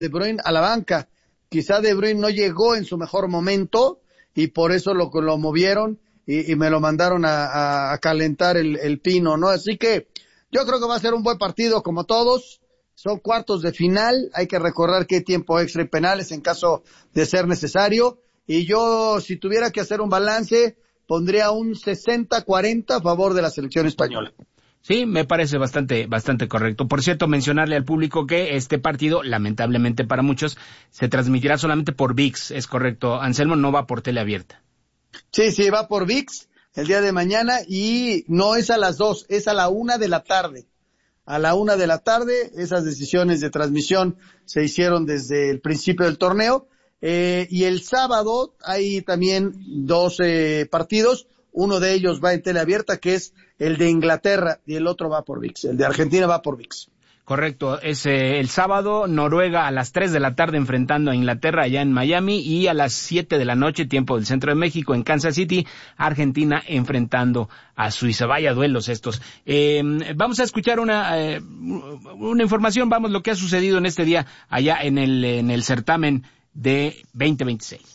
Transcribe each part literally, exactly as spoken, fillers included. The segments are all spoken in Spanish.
De Bruyne a la banca. Quizá De Bruyne no llegó en su mejor momento y por eso lo, lo movieron y, y me lo mandaron a, a, a calentar el, el pino, ¿no? Así que yo creo que va a ser un buen partido como todos. Son cuartos de final, hay que recordar que hay tiempo extra y penales en caso de ser necesario. Y yo, si tuviera que hacer un balance, pondría un sesenta cuarenta a favor de la selección española. Sí, me parece bastante, bastante correcto. Por cierto, mencionarle al público que este partido, lamentablemente para muchos, se transmitirá solamente por V I X, es correcto. Anselmo, no va por tele abierta. Sí, sí, va por V I X el día de mañana y no es a las dos, es a la una de la tarde. A la una de la tarde, esas decisiones de transmisión se hicieron desde el principio del torneo. Eh, y el sábado hay también dos eh, partidos. Uno de ellos va en tele abierta, que es el de Inglaterra, y el otro va por V I X. El de Argentina va por V I X. Correcto, es eh, el sábado, Noruega a las tres de la tarde enfrentando a Inglaterra allá en Miami, y a las siete de la noche, tiempo del centro de México, en Kansas City, Argentina enfrentando a Suiza. Vaya duelos estos. Eh, vamos a escuchar una eh, una información, vamos, lo que ha sucedido en este día allá en el, en el certamen de veinte veintiséis.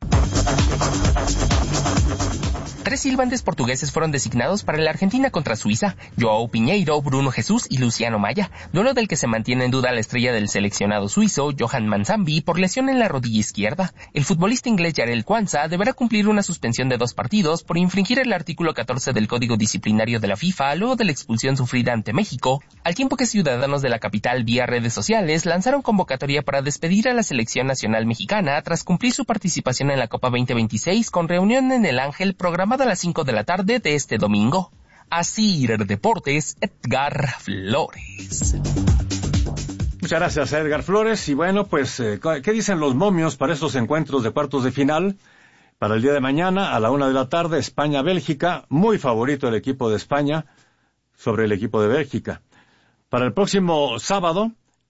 Tres silbantes portugueses fueron designados para la Argentina contra Suiza: João Pinheiro, Bruno Jesús y Luciano Maya, duelo del que se mantiene en duda la estrella del seleccionado suizo, Johan Manzambi, por lesión en la rodilla izquierda. El futbolista inglés Jarell Quansah deberá cumplir una suspensión de dos partidos por infringir el artículo catorce del Código Disciplinario de la FIFA luego de la expulsión sufrida ante México, al tiempo que ciudadanos de la capital vía redes sociales lanzaron convocatoria para despedir a la selección nacional mexicana tras cumplir su participación en la Copa veinte veintiséis con reunión en el Ángel programada a las cinco de la tarde de este domingo. Asir Deportes, Edgar Flores. Muchas gracias, Edgar Flores. Y bueno, pues, eh, ¿qué dicen los momios para estos encuentros de cuartos de final? Para el día de mañana, a la una de la tarde, España-Bélgica. Muy favorito el equipo de España sobre el equipo de Bélgica. Para el próximo sábado,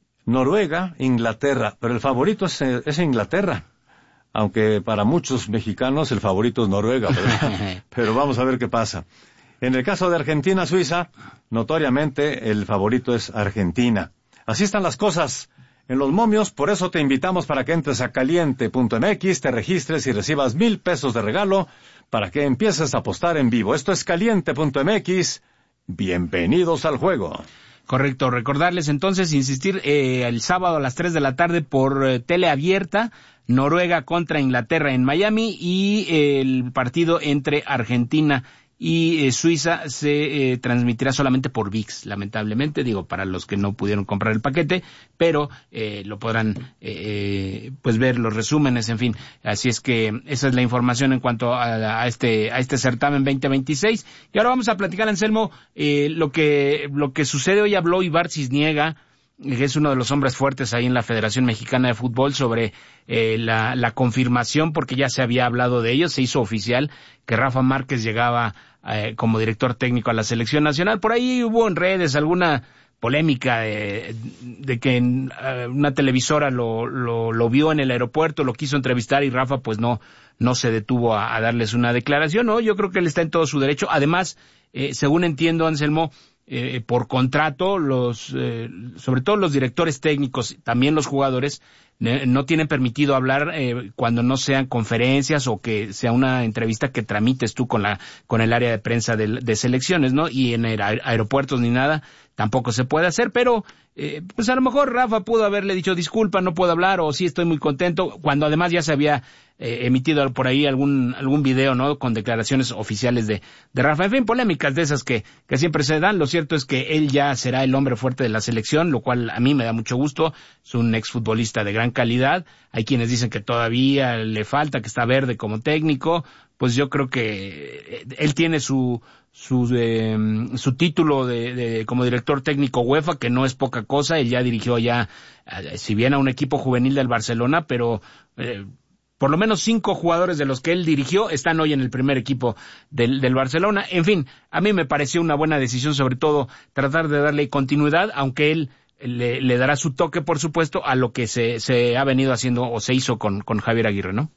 Noruega-Inglaterra. Pero el favorito es, es Inglaterra. Aunque para muchos mexicanos el favorito es Noruega, pero, pero vamos a ver qué pasa. En el caso de Argentina-Suiza, notoriamente el favorito es Argentina. Así están las cosas en los momios, por eso te invitamos para que entres a caliente punto m x, te registres y recibas mil pesos de regalo para que empieces a apostar en vivo. Esto es caliente punto m x. Bienvenidos al juego. Correcto, recordarles entonces, insistir, eh, el sábado a las tres de la tarde por eh, tele abierta, Noruega contra Inglaterra en Miami, y eh, el partido entre Argentina y eh, Suiza se eh, transmitirá solamente por V I X, lamentablemente, digo, para los que no pudieron comprar el paquete, pero eh, lo podrán eh, pues ver los resúmenes, en fin. Así es que esa es la información en cuanto a, a este a este certamen veinte veintiséis. Y ahora vamos a platicar, Anselmo, eh, lo que lo que sucede. Hoy habló Ibar Cisniega, que es uno de los hombres fuertes ahí en la Federación Mexicana de Fútbol, sobre eh, la, la confirmación, porque ya se había hablado de ello, se hizo oficial que Rafa Márquez llegaba eh, como director técnico a la selección nacional. Por ahí hubo en redes alguna polémica de, de que en, uh, una televisora lo, lo, lo vio en el aeropuerto, lo quiso entrevistar y Rafa pues no, no se detuvo a, a darles una declaración. No, yo creo que él está en todo su derecho. Además, eh, según entiendo, Anselmo, Eh, por contrato, los, eh, sobre todo los directores técnicos, también los jugadores, eh, no tienen permitido hablar eh, cuando no sean conferencias o que sea una entrevista que tramites tú con la, con el área de prensa de, de selecciones, ¿no? Y en aer- aeropuertos ni nada, tampoco se puede hacer, pero eh, pues a lo mejor Rafa pudo haberle dicho disculpa, no puedo hablar, o sí estoy muy contento, cuando además ya se había eh, emitido por ahí algún algún video, ¿no? Con declaraciones oficiales de, de Rafa. En fin, polémicas de esas que, que siempre se dan. Lo cierto es que él ya será el hombre fuerte de la selección, lo cual a mí me da mucho gusto. Es un exfutbolista de gran calidad. Hay quienes dicen que todavía le falta, que está verde como técnico. Pues yo creo que él tiene su su eh, su título de, de como director técnico UEFA, que no es poca cosa. Él ya dirigió ya, eh, si bien a un equipo juvenil del Barcelona, pero eh, por lo menos cinco jugadores de los que él dirigió están hoy en el primer equipo del, del Barcelona. En fin, a mí me pareció una buena decisión, sobre todo tratar de darle continuidad, aunque él le, le dará su toque, por supuesto, a lo que se, se ha venido haciendo o se hizo con, con Javier Aguirre, ¿no?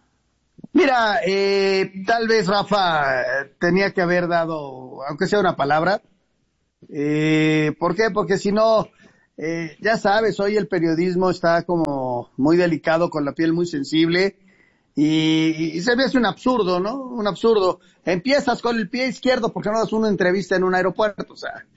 Mira, eh, tal vez Rafa tenía que haber dado, aunque sea una palabra. Eh, ¿Por qué? Porque si no, eh, ya sabes, hoy el periodismo está como muy delicado, con la piel muy sensible, y, y se me hace un absurdo, ¿no? Un absurdo. Empiezas con el pie izquierdo, ¿por qué no das una entrevista en un aeropuerto? O sea,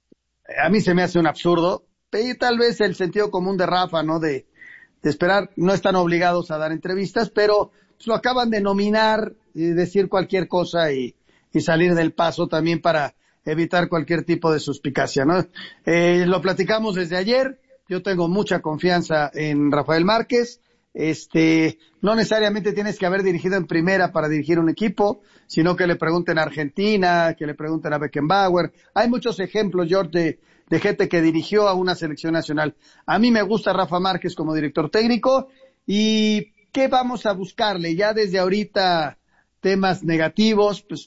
a mí se me hace un absurdo, y tal vez el sentido común de Rafa, ¿no? De, de esperar, no están obligados a dar entrevistas, pero pues, lo acaban de nominar y decir cualquier cosa y, y salir del paso también para evitar cualquier tipo de suspicacia, ¿no? Eh, lo platicamos desde ayer, yo tengo mucha confianza en Rafael Márquez, este, no necesariamente tienes que haber dirigido en primera para dirigir un equipo, sino que le pregunten a Argentina, que le pregunten a Beckenbauer, hay muchos ejemplos, George, de, de gente que dirigió a una selección nacional. A mí me gusta Rafa Márquez como director técnico, y ¿qué vamos a buscarle? Ya desde ahorita temas negativos, pues,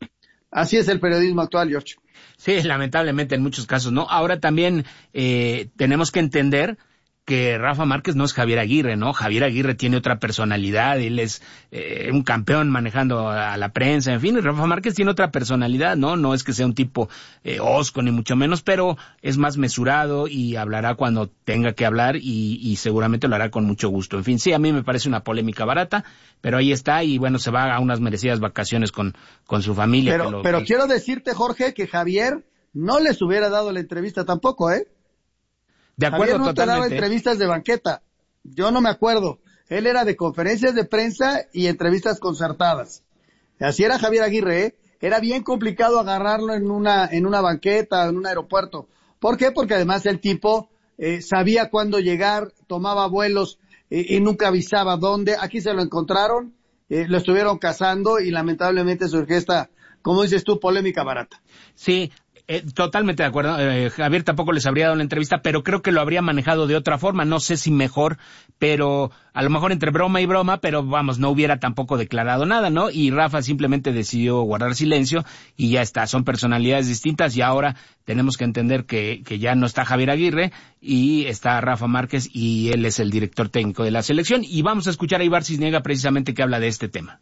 así es el periodismo actual, George. Sí, lamentablemente en muchos casos, ¿no? Ahora también eh, tenemos que entender que Rafa Márquez no es Javier Aguirre, ¿no? Javier Aguirre tiene otra personalidad, él es eh, un campeón manejando a la prensa, en fin, y Rafa Márquez tiene otra personalidad, ¿no? No es que sea un tipo eh, hosco, ni mucho menos, pero es más mesurado y hablará cuando tenga que hablar y, y seguramente lo hará con mucho gusto. En fin, sí, a mí me parece una polémica barata, pero ahí está y bueno, se va a unas merecidas vacaciones con, con su familia. Pero, que lo, pero que... quiero decirte, Jorge, que Javier no les hubiera dado la entrevista tampoco, ¿eh? De acuerdo, Javier no totalmente. te daba entrevistas de banqueta. Yo no me acuerdo. Él era de conferencias de prensa y entrevistas concertadas. Así era Javier Aguirre, ¿eh? Era bien complicado agarrarlo en una, en una banqueta, en un aeropuerto. ¿Por qué? Porque además el tipo, eh, sabía cuándo llegar, tomaba vuelos, eh, y nunca avisaba dónde. Aquí se lo encontraron, eh, lo estuvieron cazando y lamentablemente surgió esta, como dices tú, polémica barata. Sí. Eh, totalmente de acuerdo, eh, Javier tampoco les habría dado la entrevista, pero creo que lo habría manejado de otra forma, no sé si mejor, pero a lo mejor entre broma y broma, pero vamos, no hubiera tampoco declarado nada, ¿no? Y Rafa simplemente decidió guardar silencio y ya está, son personalidades distintas y ahora tenemos que entender que, que ya no está Javier Aguirre y está Rafa Márquez y él es el director técnico de la selección y vamos a escuchar a Ibar Cisniega precisamente que habla de este tema.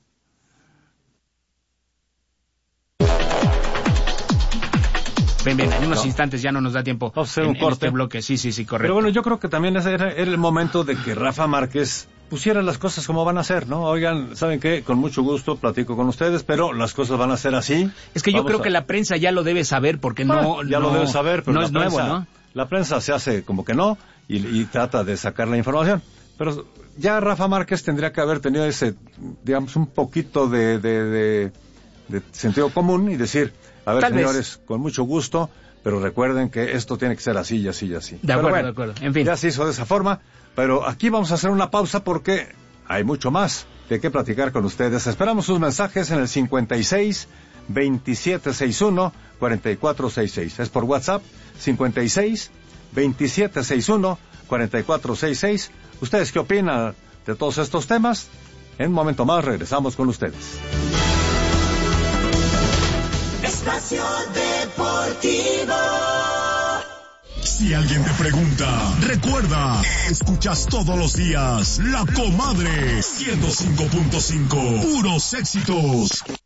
Bien, bien, en unos no. instantes ya no nos da tiempo Vamos a hacer en, un corte. en este bloque. Sí, sí, sí, correcto. Pero bueno, yo creo que también ese era, era el momento de que Rafa Márquez pusiera las cosas como van a ser, ¿no? Oigan, ¿saben qué? Con mucho gusto platico con ustedes, pero las cosas van a ser así. Es que yo Vamos creo a... que la prensa ya lo debe saber porque ah, no... Ya no, lo debe saber, pero no la es prensa, nuevo, ¿no? La prensa se hace como que no y, y trata de sacar la información. Pero ya Rafa Márquez tendría que haber tenido ese, digamos, un poquito de, de, de, de sentido común y decir, a ver, Tal señores, vez. con mucho gusto... pero recuerden que esto tiene que ser así y así y así. De acuerdo, bueno, de acuerdo. En fin. Ya se hizo de esa forma, pero aquí vamos a hacer una pausa porque hay mucho más de qué platicar con ustedes. Esperamos sus mensajes en el cincuenta y seis, veintisiete sesenta y uno, cuarenta y cuatro sesenta y seis. Es por WhatsApp, cincuenta y seis, veintisiete sesenta y uno, cuarenta y cuatro sesenta y seis. ¿Ustedes qué opinan de todos estos temas? En un momento más regresamos con ustedes. Espacio Deportivo. Si alguien te pregunta, recuerda, escuchas todos los días La Comadre ciento cinco punto cinco, puros éxitos.